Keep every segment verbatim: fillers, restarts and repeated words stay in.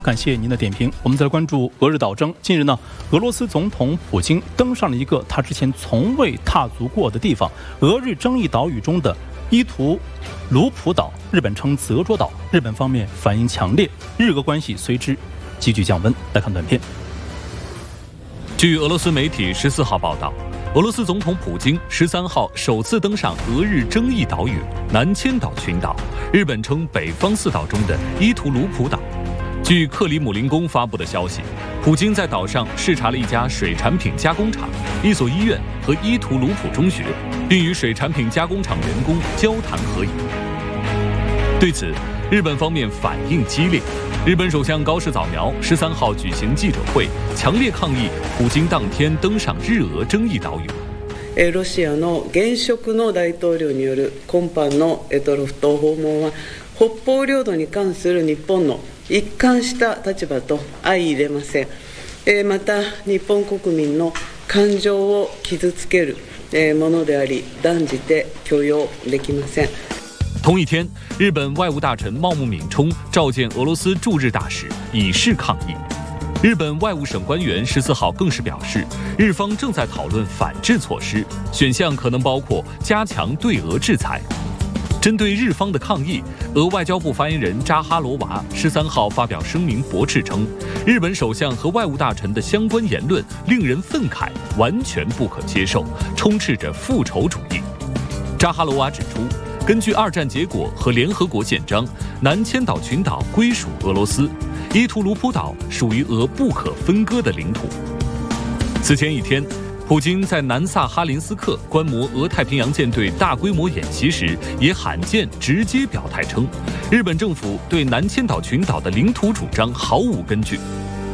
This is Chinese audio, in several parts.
感谢您的点评。我们再来关注俄日岛争。近日呢，俄罗斯总统普京登上了一个他之前从未踏足过的地方——俄日争议岛屿中的伊图卢普岛，日本称泽捉岛。日本方面反应强烈，日俄关系随之急剧降温。来看短片。 据俄罗斯媒体十四号报道，俄罗斯总统普京十三号首次登上俄日争议岛屿南千岛群岛，日本称北方四岛中的伊图卢普岛。据克里姆林宫发布的消息，普京在岛上视察了一家水产品加工厂、一所医院和伊图卢普中学，并与水产品加工厂员工交谈合影。对此，日本方面反应激烈。日本首相高市早苗十三号举行记者会，强烈抗议普京当天登上日俄争议岛屿。 ロシアの現職の大統領による今般のロフト訪問は北方領土に関する日本の一貫した立場と相入れません。また日本国民の感情を傷つけるものであり、断じて許容できません。 同一天，日本外务大臣茂木敏充召见俄罗斯驻日大使，以示抗议。日本外务省官员十四号更是表示，日方正在讨论反制措施，选项可能包括加强对俄制裁。针对日方的抗议，俄外交部发言人扎哈罗娃十三号发表声明驳斥称，日本首相和外务大臣的相关言论令人愤慨，完全不可接受，充斥着复仇主义。扎哈罗娃指出，根据二战结果和联合国宪章，南千岛群岛归属俄罗斯，伊图卢普岛属于俄不可分割的领土。此前一天，普京在南萨哈林斯克观摩俄太平洋舰队大规模演习时，也罕见直接表态称，日本政府对南千岛群岛的领土主张毫无根据。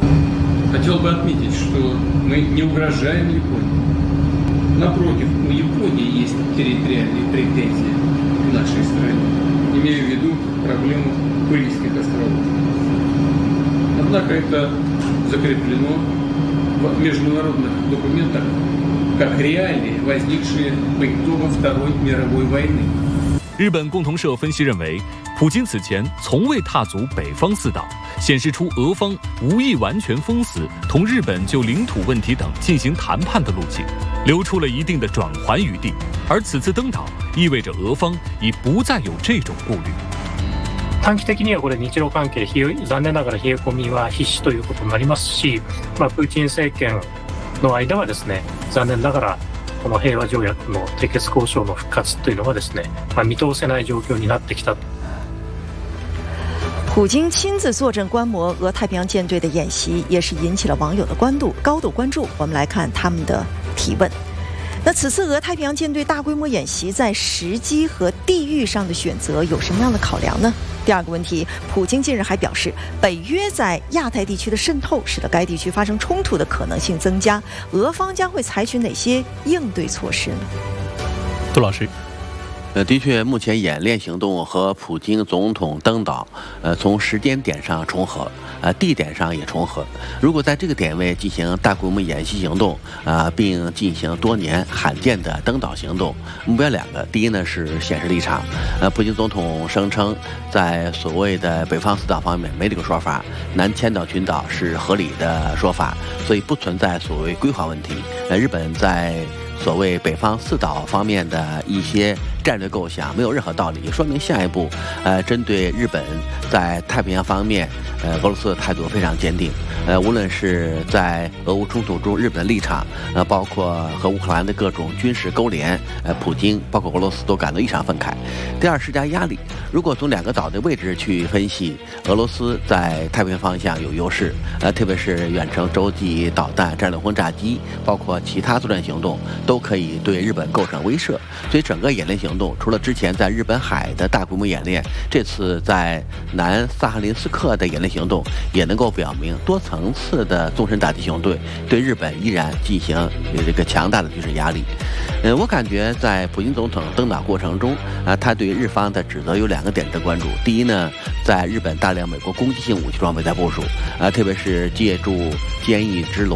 Хотел бы отметить, что мы не угрожаем Японии. Напротив, у Японии есть территориальные претензии к нашей стране, имея в виду проблему Курильских островов. Однако это закреплено в международных документах как реалии, возникшие по итогам Второй мировой войны. 日本共同社分析认为，普京此前从未踏足北方四岛，显示出俄方无意完全封死同日本就领土问题等进行谈判的路径，留出了一定的转圜余地。而此次登岛意味着俄方已不再有这种顾虑。 短期的にはこれ日露関係残念ながら冷え込みは必至ということになりますし、まあ、プーチン政権の間はですね、残念ながらこの平和条約の締結交渉の復活というのはですね、まあ、見通せない状況になってきた。 普京亲自坐镇观摩俄太平洋舰队的演习，也是引起了网友的关注高度关注。我们来看他们的提问。那此次俄太平洋舰队大规模演习在时机和地域上的选择有什么样的考量呢？第二个问题，普京近日还表示，北约在亚太地区的渗透使得该地区发生冲突的可能性增加，俄方将会采取哪些应对措施呢？ 杜老师。 呃，的确，目前演练行动和普京总统登岛，呃，从时间点上重合，呃，地点上也重合。如果在这个点位进行大规模演习行动，啊、呃，并进行多年罕见的登岛行动，目标两个：第一呢是显示立场，呃，普京总统声称，在所谓的北方四岛方面没这个说法，南千岛群岛是合理的说法，所以不存在所谓规划问题。呃，日本在所谓北方四岛方面的一些战略构想没有任何道理，说明下一步，呃，针对日本在太平洋方面，呃，俄罗斯的态度非常坚定。呃，无论是在俄乌冲突中日本的立场，呃，包括和乌克兰的各种军事勾连，呃，普京包括俄罗斯都感到异常愤慨。第二，施加压力。如果从两个岛的位置去分析，俄罗斯在太平洋方向有优势，呃，特别是远程洲际导弹、战略轰炸机，包括其他作战行动，都可以对日本构成威慑。所以整个演练行动，除了之前在日本海的大规模演练，这次在南萨哈林斯克的演练行动，也能够表明多层次的纵深打击行动对日本依然进行这个强大的军事压力。呃，我感觉在普京总统登岛过程中，啊、呃，他对日方的指责有两个点的关注。第一呢，在日本大量美国攻击性武器装备在部署，啊、呃，特别是借助坚毅之龙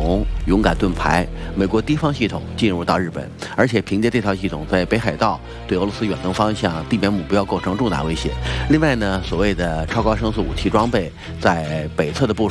勇敢盾牌、美国敌方系统进入到日本，而且凭借这套系统在北海道对俄罗斯远东方向地面目标构成重大威胁。另外呢，所谓的超高声速武器装备在北侧的部署